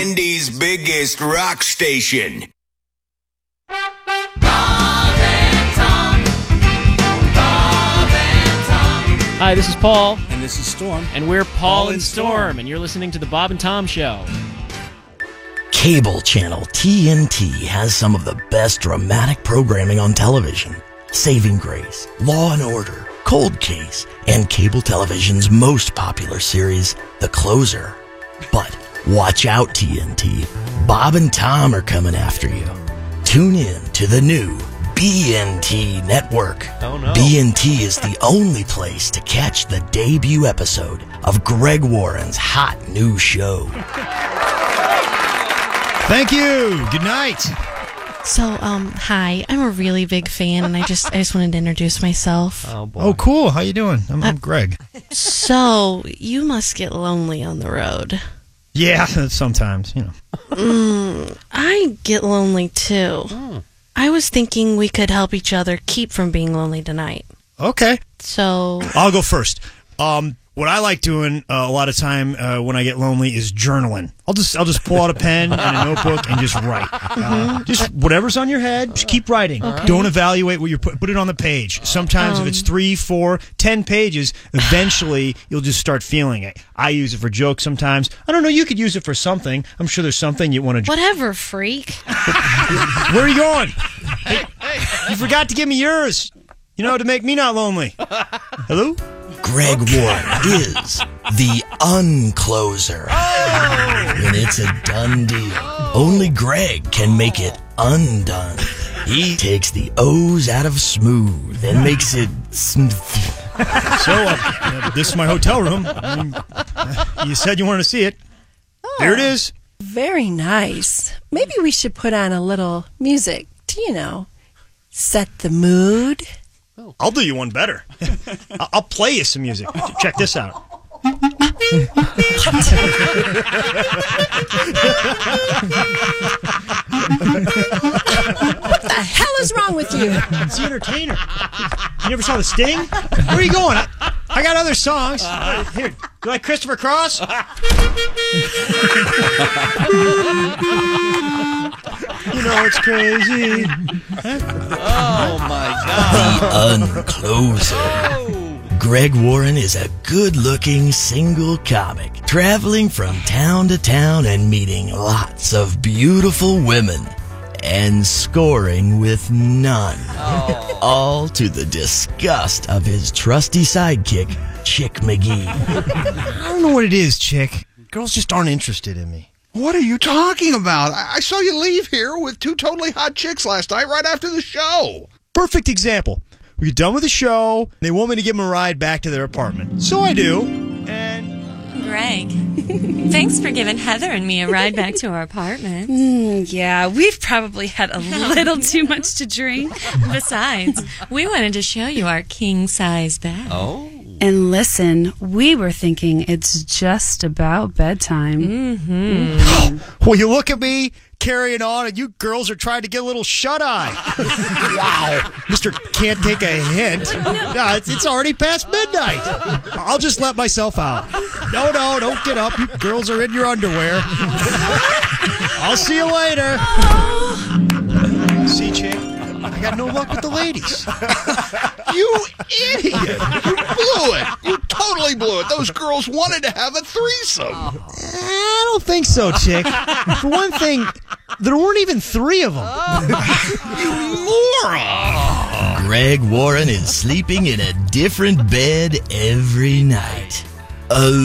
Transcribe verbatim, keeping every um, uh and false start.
Indy's biggest rock station. Hi, this is Paul. And this is Storm. And we're Paul, Paul and Storm, Storm, and you're listening to The Bob and Tom Show. Cable channel T N T has some of the best dramatic programming on television. Saving Grace, Law and Order, Cold Case, and cable television's most popular series, The Closer. But watch out, T N T. Bob and Tom are coming after you. Tune in to the new B N T network. Oh, no. B N T is the only place to catch the debut episode of Greg Warren's hot new show. Thank you. Good night. So, um, hi. I'm a really big fan, and I just I just wanted to introduce myself. Oh, boy. Oh, cool. How you doing? I'm, I'm Greg. So, you must get lonely on the road. Yeah, sometimes, you know. Mm, I get lonely, too. Mm. I was thinking we could help each other keep from being lonely tonight. Okay. So... I'll go first. Um, what I like doing uh, a lot of time uh, when I get lonely is journaling. I'll just I'll just pull out a pen and a notebook and just write. Mm-hmm. Uh, just whatever's on your head, just keep writing. Okay. Don't evaluate what you're put. Put it on the page. Sometimes Um, if it's three, four, ten pages, eventually you'll just start feeling it. I use it for jokes sometimes. I don't know. You could use it for something. I'm sure there's something you want to. Whatever, freak. Where are you going? Hey, you forgot to give me yours. You know, to make me not lonely. Hello? Greg Warren is the uncloser. Oh. When it's a done deal, only Greg can make it undone. He takes the O's out of smooth and makes it smooth. So, uh, uh, this is my hotel room. Um, uh, you said you wanted to see it. Oh, there it is. Very nice. Maybe we should put on a little music to, you know, set the mood. I'll do you one better. I- I'll play you some music. Check this out. What the hell is wrong with you? It's the Entertainer. You never saw The Sting? Where are you going? I, I got other songs. Uh, here, you like Christopher Cross? You know it's crazy. Oh, my God. The uncloser. Greg Warren is a good-looking single comic traveling from town to town and meeting lots of beautiful women and scoring with none. Oh. All to the disgust of his trusty sidekick, Chick McGee. I don't know what it is, Chick. Girls just aren't interested in me. What are you talking about? I, I saw you leave here with two totally hot chicks last night right after the show. Perfect example. We get done with the show, and they want me to give them a ride back to their apartment. So I do, and... Greg, thanks for giving Heather and me a ride back to our apartment. Mm, yeah, we've probably had a little too much to drink. Besides, we wanted to show you our king-size bed. Oh. And listen, we were thinking it's just about bedtime. Mm-hmm. Well, you look at me carrying on, and you girls are trying to get a little shut-eye. Wow. Mister Can't Take a Hint. No, it's, it's already past midnight. I'll just let myself out. No, no, don't get up. You girls are in your underwear. I'll see you later. See, Chick, I got no luck with the ladies. You idiot! You blew it! You totally blew it! Those girls wanted to have a threesome! I don't think so, Chick. For one thing, there weren't even three of them. You moron! Greg Warren is sleeping in a different bed every night. A